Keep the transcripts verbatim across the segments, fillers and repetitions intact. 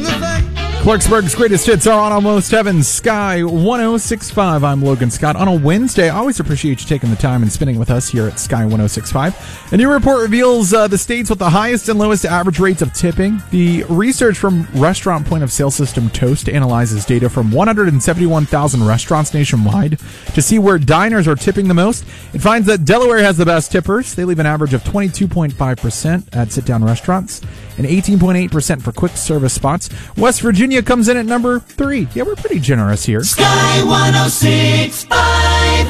in the face. Clarksburg's greatest hits are on Almost Heaven, Sky one oh six point five. I'm Logan Scott. On a Wednesday, I always appreciate you taking the time and spending with us here at Sky one oh six point five. A new report reveals uh, the states with the highest and lowest average rates of tipping. The research from restaurant point of sale system Toast analyzes data from one hundred seventy-one thousand restaurants nationwide to see where diners are tipping the most. It finds that Delaware has the best tippers. They leave an average of twenty-two point five percent at sit-down restaurants and eighteen point eight percent for quick service spots. West Virginia comes in at number three. Yeah, we're pretty generous here. Sky one oh six point five.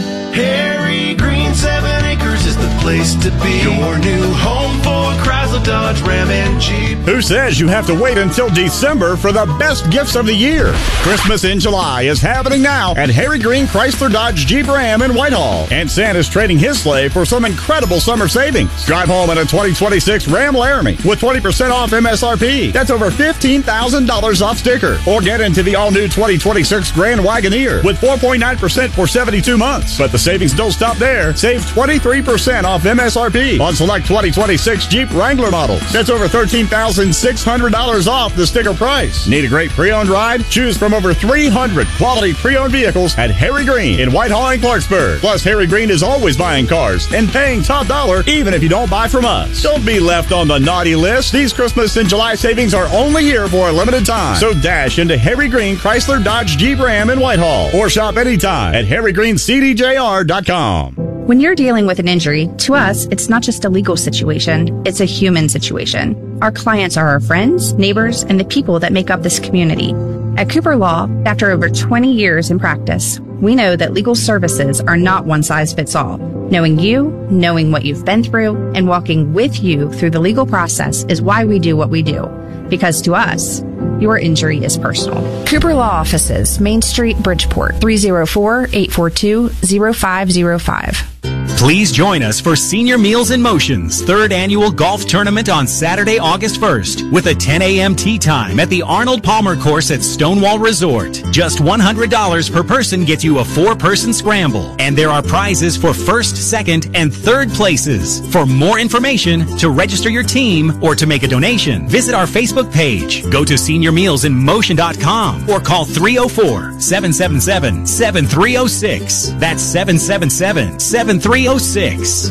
Harry Green, seven acres is the place to be. Your new home for Chrysler, Dodge, Ram, and Jeep. Who says you have to wait until December for the best gifts of the year? Christmas in July is happening now at Harry Green Chrysler Dodge Jeep Ram in Whitehall. And Santa's trading his sleigh for some incredible summer savings. Drive home in a twenty twenty-six Ram Laramie with twenty percent off M S R P. That's over fifteen thousand dollars off sticker. Or get into the all-new twenty twenty-six Grand Wagoneer with four point nine percent for seventy-two months. But the savings don't stop there. Save twenty-three percent off M S R P on select twenty twenty-six Jeep Wrangler models. That's over thirteen thousand six hundred dollars off the sticker price. Need a great pre-owned ride? Choose from over three hundred quality pre-owned vehicles at Harry Green in Whitehall and Clarksburg. Plus, Harry Green is always buying cars and paying top dollar even if you don't buy from us. Don't be left on the naughty list. These Christmas and July savings are only here for a limited time. So dash into Harry Green Chrysler Dodge Jeep Ram in Whitehall or shop anytime at harry green c d j r dot com. When you're dealing with an injury, to us, it's not just a legal situation, it's a human situation. Our clients are our friends, neighbors, and the people that make up this community. At Cooper Law, after over twenty years in practice, we know that legal services are not one size fits all. Knowing you, knowing what you've been through, and walking with you through the legal process is why we do what we do. Because to us, your injury is personal. Cooper Law Offices, Main Street, Bridgeport, three oh four, eight four two, oh five oh five. Please join us for Senior Meals in Motion's third annual golf tournament on Saturday, August first, with a ten a.m. tee time at the Arnold Palmer course at Stonewall Resort. Just one hundred dollars per person gets you a four-person scramble, and there are prizes for first, second, and third places. For more information, to register your team, or to make a donation, visit our Facebook page, go to senior meals in motion dot com, or call three oh four, seven seven seven, seven three oh six. That's seven seven seven, seven three oh six.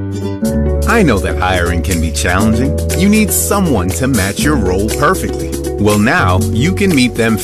I know that hiring can be challenging. You need someone to match your role perfectly. Well, now you can meet them